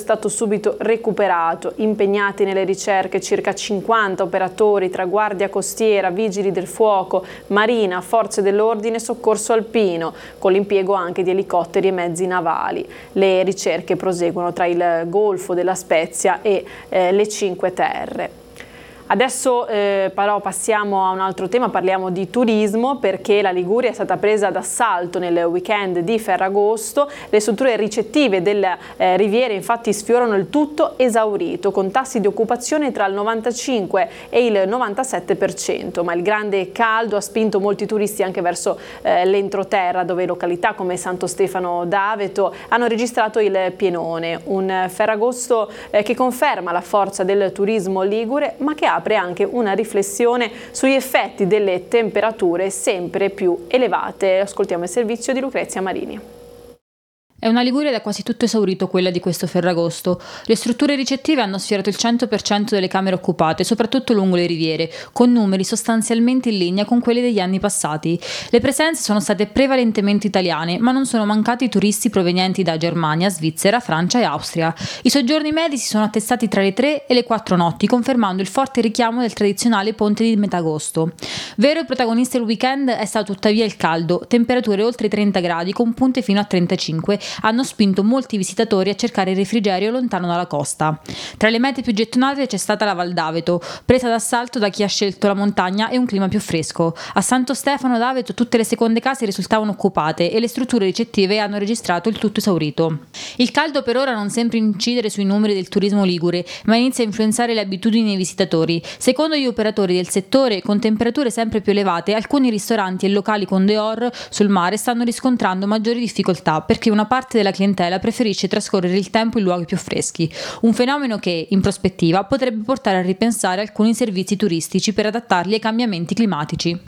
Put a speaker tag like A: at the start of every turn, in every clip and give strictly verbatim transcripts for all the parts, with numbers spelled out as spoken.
A: stato subito recuperato. Impegnati nelle ricerche circa cinquanta operatori tra Guardia Costiera, Vigili del Fuoco, Marina, Forze dell'Ordine e Soccorso Alpino, con l'impiego anche di elicotteri e mezzi navali. Le ricerche proseguono tra il Golfo della Spezia e eh, le Cinque Terre. Adesso eh, però passiamo a un altro tema, parliamo di turismo, perché la Liguria è stata presa d'assalto nel weekend di Ferragosto. Le strutture ricettive delle eh, riviere infatti sfiorano il tutto esaurito, con tassi di occupazione tra il novantacinque e il novantasette per cento, ma il grande caldo ha spinto molti turisti anche verso eh, l'entroterra, dove località come Santo Stefano d'Aveto hanno registrato il pienone. Un Ferragosto eh, che conferma la forza del turismo ligure, ma che ha apre anche una riflessione sugli effetti delle temperature sempre più elevate. Ascoltiamo il servizio di Lucrezia Marini.
B: È una Liguria da quasi tutto esaurito quella di questo Ferragosto. Le strutture ricettive hanno sfiorato il cento per cento delle camere occupate, soprattutto lungo le riviere, con numeri sostanzialmente in linea con quelli degli anni passati. Le presenze sono state prevalentemente italiane, ma non sono mancati i turisti provenienti da Germania, Svizzera, Francia e Austria. I soggiorni medi si sono attestati tra le tre e le quattro notti, confermando il forte richiamo del tradizionale ponte di metà agosto. Vero protagonista del weekend è stato tuttavia il caldo. Temperature oltre i trenta gradi, con punte fino a trentacinque, hanno spinto molti visitatori a cercare il refrigerio lontano dalla costa. Tra le mete più gettonate c'è stata la Val d'Aveto, presa d'assalto da chi ha scelto la montagna e un clima più fresco. A Santo Stefano d'Aveto tutte le seconde case risultavano occupate e le strutture ricettive hanno registrato il tutto esaurito. Il caldo per ora non sembra incidere sui numeri del turismo ligure, ma inizia a influenzare le abitudini dei visitatori. Secondo gli operatori del settore, con temperature sempre più elevate, alcuni ristoranti e locali con dehors sul mare stanno riscontrando maggiori difficoltà, perché una parte della clientela preferisce trascorrere il tempo in luoghi più freschi, un fenomeno che, in prospettiva, potrebbe portare a ripensare alcuni servizi turistici per adattarli ai cambiamenti climatici.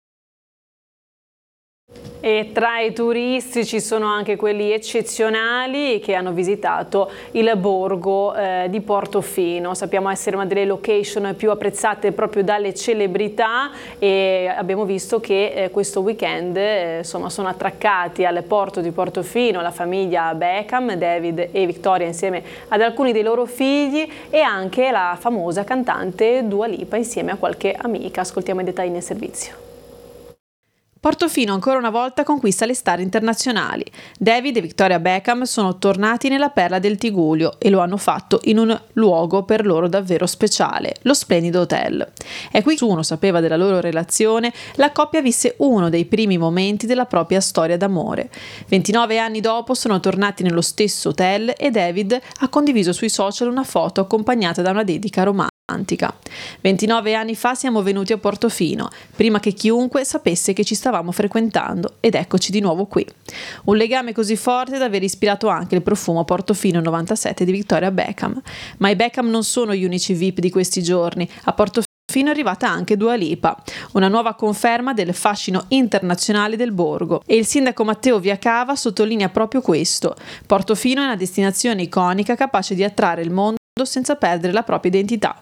A: E tra i turisti ci sono anche quelli eccezionali che hanno visitato il borgo eh, di Portofino. Sappiamo essere una delle location più apprezzate proprio dalle celebrità e abbiamo visto che eh, questo weekend eh, insomma, sono attraccati al porto di Portofino la famiglia Beckham, David e Victoria insieme ad alcuni dei loro figli e anche la famosa cantante Dua Lipa insieme a qualche amica. Ascoltiamo i dettagli nel servizio. Portofino ancora una volta conquista le star internazionali. David e Victoria Beckham sono tornati nella perla del Tigullio e lo hanno fatto in un luogo per loro davvero speciale, lo splendido hotel. È qui che nessuno sapeva della loro relazione, la coppia visse uno dei primi momenti della propria storia d'amore. ventinove anni dopo sono tornati nello stesso hotel e David ha condiviso sui social una foto accompagnata da una dedica romantica. ventinove anni fa siamo venuti a Portofino, prima che chiunque sapesse che ci stavamo frequentando, ed eccoci di nuovo qui. Un legame così forte da aver ispirato anche il profumo Portofino novantasette di Victoria Beckham. Ma i Beckham non sono gli unici V I P di questi giorni. A Portofino è arrivata anche Dua Lipa, una nuova conferma del fascino internazionale del borgo, e il sindaco Matteo Viacava sottolinea proprio questo. Portofino è una destinazione iconica capace di attrarre il mondo senza perdere la propria identità.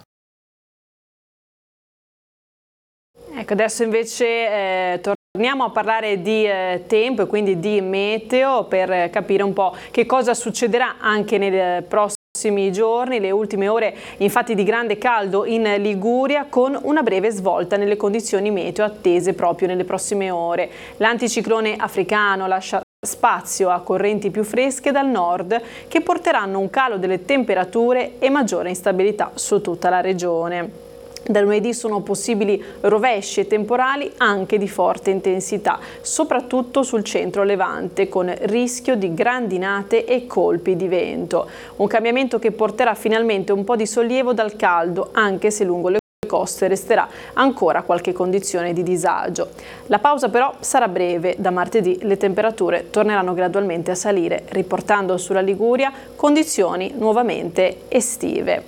A: Ecco, adesso invece eh, torniamo a parlare di eh, tempo e quindi di meteo per capire un po' che cosa succederà anche nei prossimi giorni. Le ultime ore infatti di grande caldo in Liguria, con una breve svolta nelle condizioni meteo attese proprio nelle prossime ore. L'anticiclone africano lascia spazio a correnti più fresche dal nord che porteranno un calo delle temperature e maggiore instabilità su tutta la regione. Da lunedì sono possibili rovesci e temporali anche di forte intensità, soprattutto sul centro levante, con rischio di grandinate e colpi di vento. Un cambiamento che porterà finalmente un po' di sollievo dal caldo, anche se lungo le coste resterà ancora qualche condizione di disagio. La pausa però sarà breve. Da martedì le temperature torneranno gradualmente a salire, riportando sulla Liguria condizioni nuovamente estive.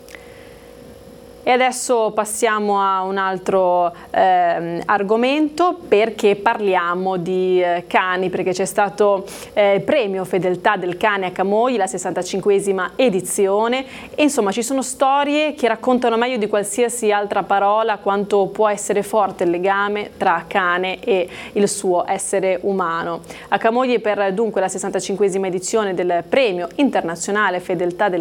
A: E adesso passiamo a un altro eh, argomento, perché parliamo di eh, cani, perché c'è stato eh, il premio Fedeltà del Cane a Camogli, la sessantacinquesima edizione, e insomma ci sono storie che raccontano meglio di qualsiasi altra parola quanto può essere forte il legame tra cane e il suo essere umano. A Camogli per dunque la sessantacinquesima edizione del premio internazionale Fedeltà del